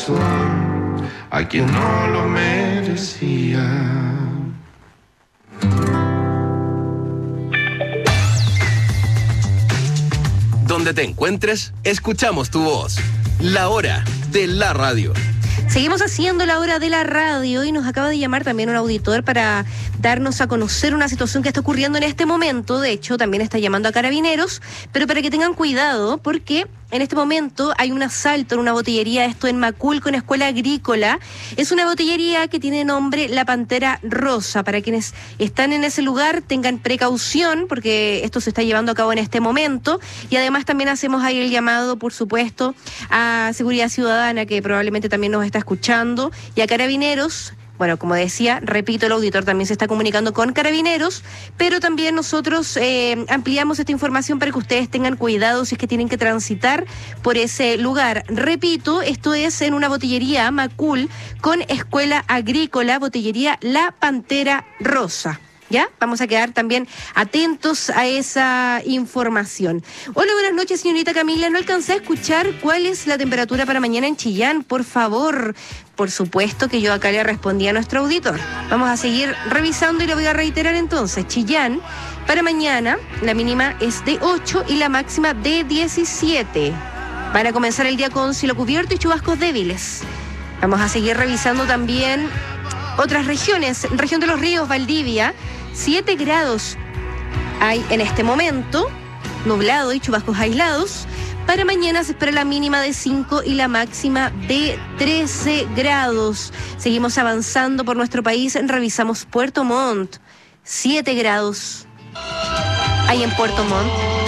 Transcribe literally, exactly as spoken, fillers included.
corazón a quien no lo merecía. Donde te encuentres, escuchamos tu voz. La hora de la radio. Seguimos haciendo la hora de la radio y nos acaba de llamar también un auditor para darnos a conocer una situación que está ocurriendo en este momento. De hecho, también está llamando a Carabineros, pero para que tengan cuidado, porque en este momento hay un asalto en una botillería, esto en Maculco, en Escuela Agrícola. Es una botillería que tiene nombre La Pantera Rosa. Para quienes están en ese lugar, tengan precaución, porque esto se está llevando a cabo en este momento. Y además también hacemos ahí el llamado, por supuesto, a Seguridad Ciudadana, que probablemente también nos está escuchando, y a Carabineros. Bueno, como decía, repito, el auditor también se está comunicando con Carabineros, pero también nosotros eh, ampliamos esta información para que ustedes tengan cuidado si es que tienen que transitar por ese lugar. Repito, esto es en una botillería Macul con Escuela Agrícola, botillería La Pantera Rosa. ¿Ya? Vamos a quedar también atentos a esa información. Hola, buenas noches, señorita Camila. No alcancé a escuchar cuál es la temperatura para mañana en Chillán, por favor. Por supuesto que yo acá le respondí a nuestro auditor. Vamos a seguir revisando y lo voy a reiterar entonces. Chillán, para mañana, la mínima es de ocho y la máxima de diecisiete. Van a comenzar el día con cielo cubierto y chubascos débiles. Vamos a seguir revisando también otras regiones. Región de los Ríos, Valdivia, siete grados hay en este momento, nublado y chubascos aislados. Para mañana se espera la mínima de cinco y la máxima de trece grados. Seguimos avanzando por nuestro país, revisamos Puerto Montt, siete grados hay en Puerto Montt.